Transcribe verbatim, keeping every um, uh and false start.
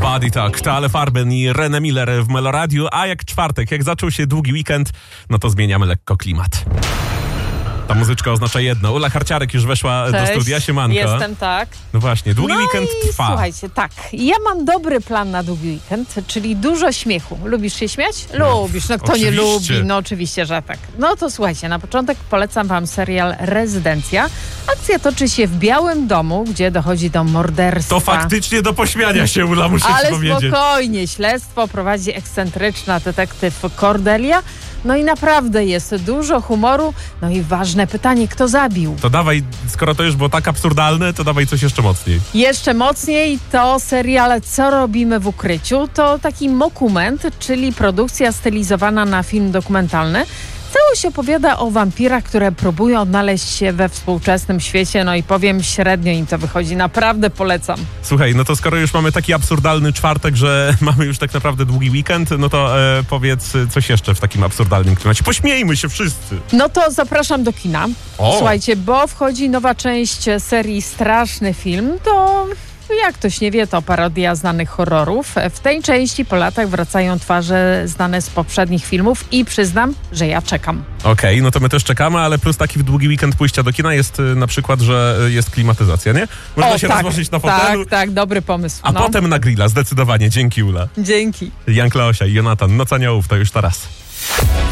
Body Talk, Tale Farben i René Miller w Meloradiu, a jak czwartek, jak zaczął się długi weekend, no to zmieniamy lekko klimat. Ta muzyczka oznacza jedno. Ula Harciarek już weszła Cześć, do studia, siemanko. Jestem, tak. No właśnie, długi no weekend i trwa. Słuchajcie, tak, ja mam dobry plan na długi weekend, czyli dużo śmiechu. Lubisz się śmiać? Lubisz, no kto oczywiście. nie lubi? No oczywiście, że tak. No to słuchajcie, na początek polecam wam serial Rezydencja. Akcja toczy się w Białym Domu, gdzie dochodzi do morderstwa. To faktycznie do pośmiania się, Ula, muszę Ale ci powiedzieć. spokojnie, śledztwo prowadzi ekscentryczna detektyw Cordelia. No i naprawdę jest dużo humoru. No i ważne pytanie, kto zabił? To dawaj, skoro to już było tak absurdalne, to dawaj coś jeszcze mocniej. Jeszcze mocniej to serial Co robimy w ukryciu. To taki mokument, czyli produkcja stylizowana na film dokumentalny. Całość opowiada o wampirach, które próbują odnaleźć się we współczesnym świecie. No i powiem, średnio im to wychodzi. Naprawdę polecam. Słuchaj, no to skoro już mamy taki absurdalny czwartek, że mamy już tak naprawdę długi weekend, no to e, powiedz coś jeszcze w takim absurdalnym klimacie. Pośmiejmy się wszyscy. No to zapraszam do kina. O. Słuchajcie, bo wchodzi nowa część serii Straszny Film. To... Jak ktoś nie wie, to parodia znanych horrorów. W tej części po latach wracają twarze znane z poprzednich filmów i przyznam, że ja czekam. Okej, okay, no to my też czekamy, ale plus taki w długi weekend pójścia do kina jest y, na przykład, że y, jest klimatyzacja, nie? Można o, się tak, rozłożyć na fotelu. Tak, tak, dobry pomysł. A no. potem na grilla, zdecydowanie. Dzięki, Ula. Dzięki. Jan Kleosia i Jonatan, Noc Aniołów, to już teraz.